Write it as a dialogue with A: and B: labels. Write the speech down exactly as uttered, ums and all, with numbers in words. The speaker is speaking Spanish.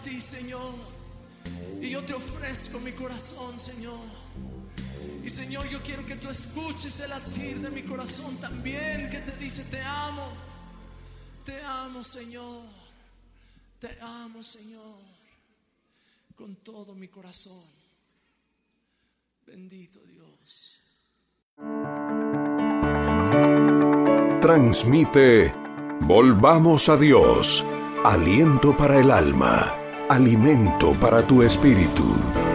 A: ti, Señor. Y yo te ofrezco mi corazón, Señor. Y Señor, yo quiero que tú escuches el latir de mi corazón también, que te dice: te amo, te amo, Señor, te amo, Señor, con todo mi corazón. Bendito Dios.
B: Transmite Volvamos a Dios, aliento para el alma, alimento para tu espíritu.